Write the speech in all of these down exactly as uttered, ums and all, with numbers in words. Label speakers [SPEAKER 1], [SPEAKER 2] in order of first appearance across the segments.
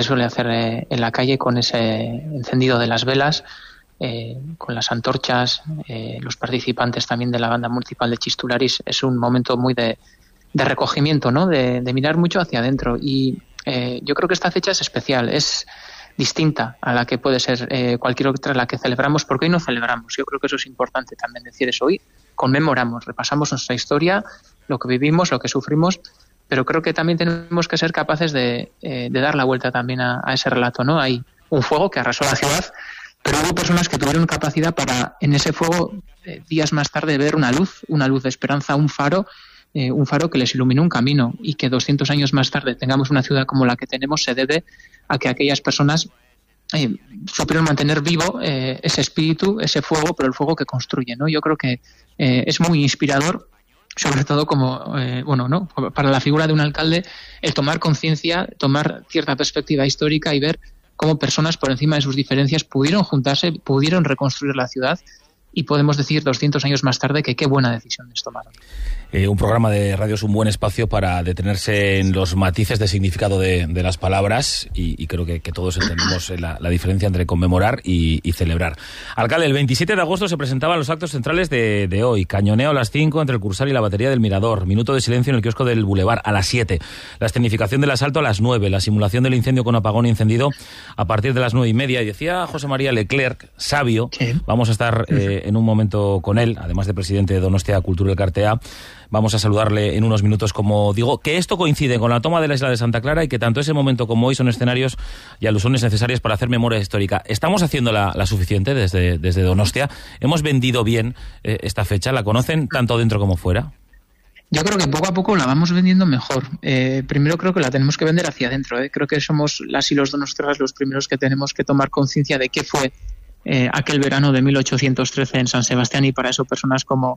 [SPEAKER 1] suele hacer eh, en la calle con ese encendido de las velas, eh, con las antorchas, eh, los participantes también de la banda municipal de Chistularis. Es un momento muy de, de recogimiento, ¿no? De, de mirar mucho hacia adentro. Y eh, yo creo que esta fecha es especial, es distinta a la que puede ser eh, cualquier otra la que celebramos, porque hoy no celebramos. Yo creo que eso es importante también decir eso. Hoy conmemoramos, repasamos nuestra historia, lo que vivimos, lo que sufrimos, pero creo que también tenemos que ser capaces de, eh, de dar la vuelta también a, a ese relato, ¿no? Hay un fuego que arrasó la ciudad, pero hubo personas que tuvieron capacidad para, en ese fuego, eh, días más tarde, ver una luz, una luz de esperanza, un faro, eh, un faro que les iluminó un camino, y que doscientos años más tarde tengamos una ciudad como la que tenemos se debe a que aquellas personas eh, supieron mantener vivo eh, ese espíritu, ese fuego, pero el fuego que construye, ¿no? Yo creo que eh, es muy inspirador, sobre todo como, eh, bueno, ¿no? Para la figura de un alcalde, el tomar conciencia, tomar cierta perspectiva histórica y ver cómo personas por encima de sus diferencias pudieron juntarse, pudieron reconstruir la ciudad, y podemos decir doscientos años más tarde que qué buena decisión les tomaron.
[SPEAKER 2] Eh, un programa de radio es un buen espacio para detenerse en los matices de significado de, de las palabras, y, y creo que, que todos entendemos la, la diferencia entre conmemorar y, y celebrar. Alcalde, el veintisiete de agosto se presentaban los actos centrales de, de hoy. Cañoneo a las cinco entre el Cursal y la batería del Mirador. Minuto de silencio en el kiosco del Boulevard a las siete. La escenificación del asalto a las nueve. La simulación del incendio con apagón y encendido a partir de las nueve y media. Y decía José María Leclerc, sabio, ¿qué? Vamos a estar eh, en un momento con él, además de presidente de Donostia Kultura Elkartea. Vamos a saludarle en unos minutos, como digo, que esto coincide con la toma de la isla de Santa Clara y que tanto ese momento como hoy son escenarios y alusiones necesarias para hacer memoria histórica. ¿Estamos haciendo la, la suficiente desde, desde Donostia? ¿Hemos vendido bien eh, esta fecha? ¿La conocen tanto dentro como fuera?
[SPEAKER 1] Yo creo que poco a poco la vamos vendiendo mejor. Eh, primero creo que la tenemos que vender hacia adentro. ¿eh? Creo que somos las y los donostiarras los primeros que tenemos que tomar conciencia de qué fue eh, aquel verano de mil ochocientos trece en San Sebastián, y para eso personas como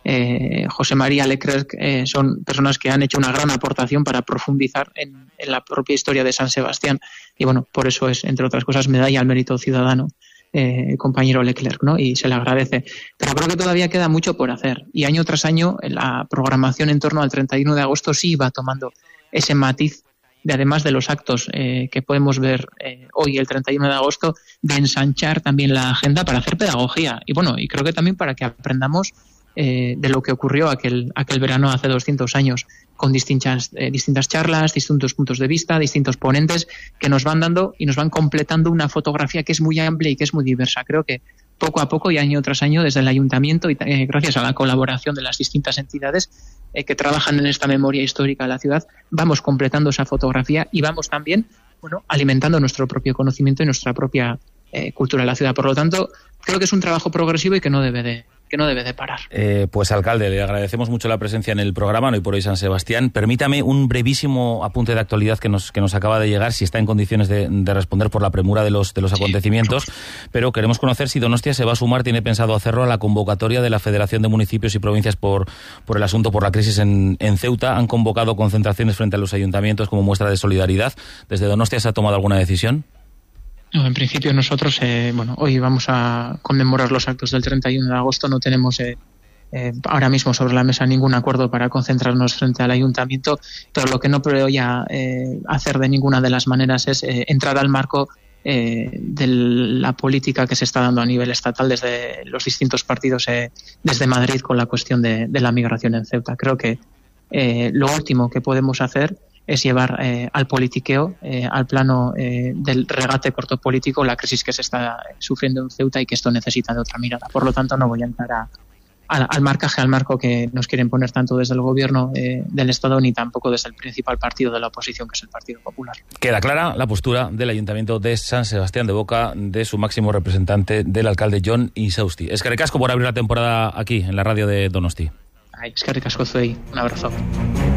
[SPEAKER 1] Eh, José María Leclerc eh, son personas que han hecho una gran aportación para profundizar en, en la propia historia de San Sebastián, y bueno, por eso es, entre otras cosas, medalla al mérito ciudadano, eh, compañero Leclerc, ¿no? Y se le agradece. Pero creo que todavía queda mucho por hacer, y año tras año la programación en torno al treinta y uno de agosto sí va tomando ese matiz de, además de los actos eh, que podemos ver eh, hoy, el treinta y uno de agosto, de ensanchar también la agenda para hacer pedagogía, y bueno, y creo que también para que aprendamos Eh, de lo que ocurrió aquel, aquel verano hace doscientos años, con distintas, eh, distintas charlas, distintos puntos de vista, distintos ponentes que nos van dando y nos van completando una fotografía que es muy amplia y que es muy diversa. Creo que poco a poco y año tras año desde el ayuntamiento y eh, gracias a la colaboración de las distintas entidades eh, que trabajan en esta memoria histórica de la ciudad, vamos completando esa fotografía y vamos también, bueno, alimentando nuestro propio conocimiento y nuestra propia eh, cultura de la ciudad. Por lo tanto, creo que es un trabajo progresivo y que no debe de que no debe de parar.
[SPEAKER 2] Eh, pues, alcalde, le agradecemos mucho la presencia en el programa, no Hoy por Hoy San Sebastián. Permítame un brevísimo apunte de actualidad que nos, que nos acaba de llegar, si está en condiciones de, de responder por la premura de los, de los sí, acontecimientos, pero queremos conocer si Donostia se va a sumar, tiene pensado hacerlo, a la convocatoria de la Federación de Municipios y Provincias por, por el asunto, por la crisis en, en Ceuta. Han convocado concentraciones frente a los ayuntamientos como muestra de solidaridad. ¿Desde Donostia se ha tomado alguna decisión?
[SPEAKER 1] No, en principio nosotros, eh, bueno, hoy vamos a conmemorar los actos del treinta y uno de agosto, no tenemos eh, eh, ahora mismo sobre la mesa ningún acuerdo para concentrarnos frente al ayuntamiento, pero lo que no puedo ya eh, hacer de ninguna de las maneras es eh, entrar al marco eh, de la política que se está dando a nivel estatal desde los distintos partidos eh, desde Madrid con la cuestión de, de la migración en Ceuta. Creo que eh, lo último que podemos hacer es llevar eh, al politiqueo, eh, al plano eh, del regate corto político, la crisis que se está sufriendo en Ceuta y que esto necesita de otra mirada. Por lo tanto, no voy a entrar a, a, al marcaje, al marco que nos quieren poner tanto desde el gobierno eh, del Estado ni tampoco desde el principal partido de la oposición, que es el Partido Popular.
[SPEAKER 2] Queda clara la postura del Ayuntamiento de San Sebastián de boca de su máximo representante, del alcalde Jon Insausti. Eskerrik asko por abrir la temporada aquí en la radio de Donosti.
[SPEAKER 1] Eskerrik asko zuei. Un abrazo.